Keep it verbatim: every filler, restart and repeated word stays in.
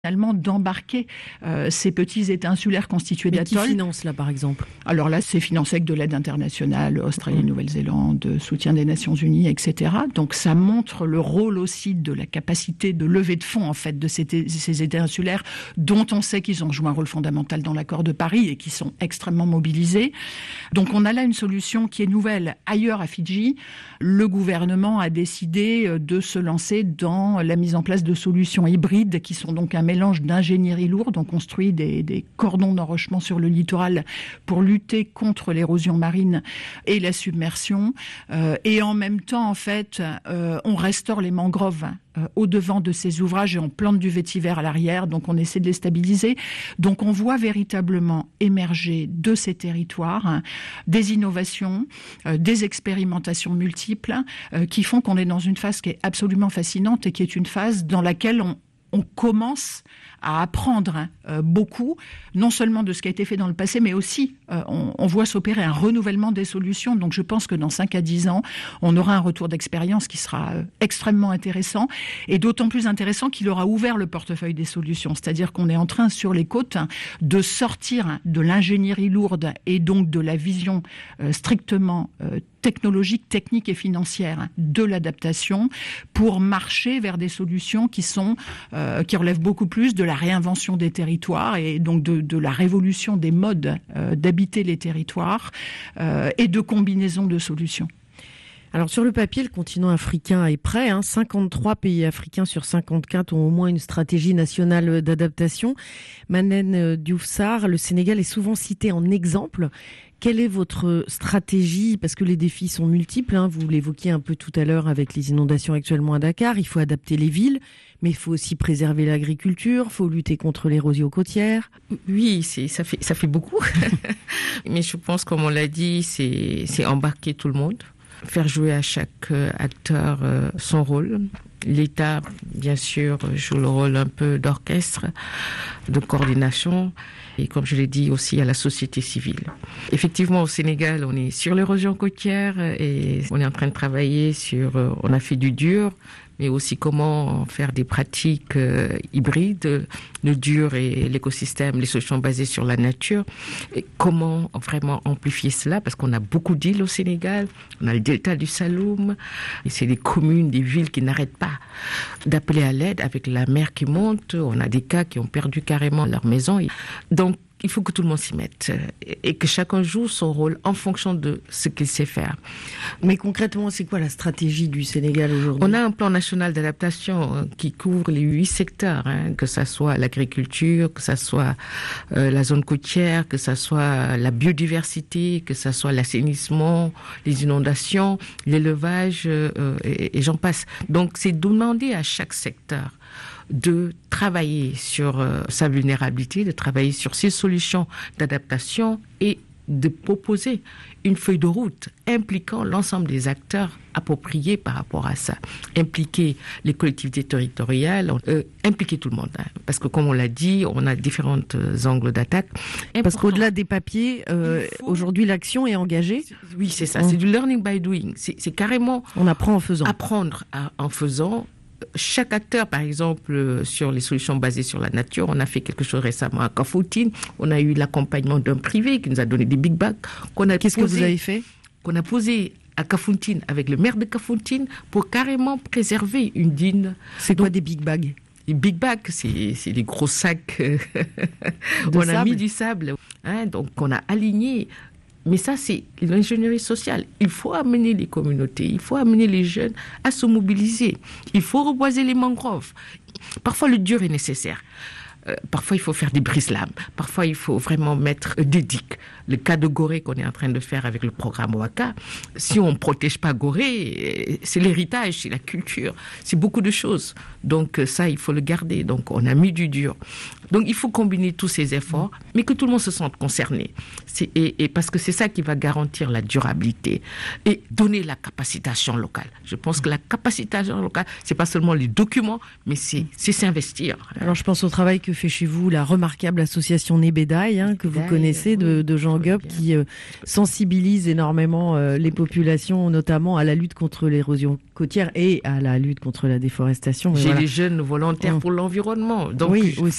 finalement d'embarquer euh, ces petits États insulaires constitués Mais d'atolls. Qui finance là, par exemple ? Alors là, c'est financé avec de l'aide internationale, Australie, mmh. Nouvelle-Zélande, soutien des Nations Unies, et cetera. Donc ça montre le rôle aussi de la capacité de levée de fonds en fait de ces, ces États insulaires, dont on sait qu'ils ont joué un rôle fondamental dans l'accord de Paris et qui sont extrêmement mobilisés. Donc on a là une solution qui est nouvelle. Ailleurs à Fidji, le gouvernement a décidé de se lancer dans la mise en place de solutions hybrides qui sont donc un mélange d'ingénierie lourde. On construit des, des cordons d'enrochement sur le littoral pour lutter contre l'érosion marine et la submersion. Euh, et en même temps, en fait, euh, on restaure les mangroves euh, au devant de ces ouvrages et on plante du vétiver à l'arrière. Donc on essaie de les stabiliser. Donc on voit véritablement émerger de ces territoires hein, des innovations, euh, des expérimentations multiples euh, qui font qu'on est dans une phase qui est absolument fascinante et qui est une phase dans laquelle on on commence à apprendre hein, euh, beaucoup, non seulement de ce qui a été fait dans le passé, mais aussi euh, on, on voit s'opérer un renouvellement des solutions. Donc je pense que dans cinq à dix ans, on aura un retour d'expérience qui sera euh, extrêmement intéressant, et d'autant plus intéressant qu'il aura ouvert le portefeuille des solutions. C'est-à-dire qu'on est en train, sur les côtes, hein, de sortir de l'ingénierie lourde et donc de la vision euh, strictement euh, technologique, technique et financière de l'adaptation pour marcher vers des solutions qui sont euh, qui relèvent beaucoup plus de la réinvention des territoires et donc de, de la révolution des modes euh, d'habiter les territoires euh, et de combinaison de solutions. Alors sur le papier, le continent africain est prêt. Hein. cinquante-trois pays africains sur cinquante-quatre ont au moins une stratégie nationale d'adaptation. Manen Diouf Sarr, le Sénégal est souvent cité en exemple. Quelle est votre stratégie ? Parce que les défis sont multiples. Hein. Vous l'évoquiez un peu tout à l'heure avec les inondations actuellement à Dakar. Il faut adapter les villes, mais il faut aussi préserver l'agriculture. Il faut lutter contre l'érosion côtière. Oui, c'est, ça fait, ça fait beaucoup. Mais je pense, comme on l'a dit, c'est, c'est embarquer tout le monde. Faire jouer à chaque acteur euh, son rôle. L'État, bien sûr, joue le rôle un peu d'orchestre, de coordination. Et comme je l'ai dit aussi à la société civile. Effectivement, au Sénégal, on est sur l'érosion côtière et on est en train de travailler sur, on a fait du dur, mais aussi comment faire des pratiques euh, hybrides, le dur et l'écosystème, les solutions basées sur la nature. Et comment vraiment amplifier cela, parce qu'on a beaucoup d'îles au Sénégal, on a le delta du Saloum, et c'est des communes, des villes qui n'arrêtent pas d'appeler à l'aide avec la mer qui monte. On a des cas qui ont perdu carrément leur maison. Donc, il faut que tout le monde s'y mette et que chacun joue son rôle en fonction de ce qu'il sait faire. Mais concrètement, c'est quoi la stratégie du Sénégal aujourd'hui ? On a un plan national d'adaptation qui couvre les huit secteurs, hein, que ça soit l'agriculture, que ça soit euh, la zone côtière, que ça soit la biodiversité, que ça soit l'assainissement, les inondations, l'élevage euh, et, et j'en passe. Donc, c'est demander à chaque secteur de travailler sur euh, sa vulnérabilité, de travailler sur ses solutions d'adaptation et de proposer une feuille de route impliquant l'ensemble des acteurs appropriés par rapport à ça. Impliquer les collectivités territoriales, euh, impliquer tout le monde. Hein, parce que comme on l'a dit, on a différents euh, angles d'attaque. Important. Parce qu'au-delà des papiers, euh, faut... aujourd'hui l'action est engagée. Oui, c'est ça. C'est du learning by doing. C'est, c'est carrément... On apprend en faisant. Apprendre à, en faisant. Chaque acteur, par exemple, sur les solutions basées sur la nature, on a fait quelque chose récemment à Kafountine. On a eu l'accompagnement d'un privé qui nous a donné des big bags. Qu'on a Qu'est-ce posé, que vous avez fait ? Qu'on a posé à Kafountine avec le maire de Kafountine pour carrément préserver une dune. C'est quoi des big bags ? Les big bags, c'est, c'est des gros sacs. On a mis du sable. Hein, donc, on a aligné. Mais ça, c'est l'ingénierie sociale. Il faut amener les communautés, il faut amener les jeunes à se mobiliser. Il faut reboiser les mangroves. Parfois, le dur est nécessaire. Euh, parfois, il faut faire des brise-lames. Parfois, il faut vraiment mettre des digues. Le cas de Gorée qu'on est en train de faire avec le programme Ouaka, si on ne protège pas Gorée, c'est l'héritage, c'est la culture, c'est beaucoup de choses. Donc ça, il faut le garder. Donc on a mis du dur. Donc il faut combiner tous ces efforts, mais que tout le monde se sente concerné. C'est, et, et parce que c'est ça qui va garantir la durabilité et donner la capacitation locale. Je pense que la capacitation locale, c'est pas seulement les documents, mais c'est, c'est s'investir. Alors je pense au travail que que fait chez vous la remarquable association Nebedaï, hein, que vous connaissez, oui, de, de Jean Gueb, qui euh, sensibilise énormément euh, les populations, notamment à la lutte contre l'érosion côtière et à la lutte contre la déforestation. J'ai voilà. les jeunes volontaires pour l'environnement. Donc, oui, aussi.